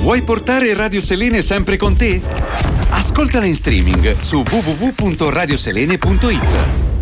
Vuoi portare Radio Selene sempre con te? Ascoltala in streaming su www.radioselene.it.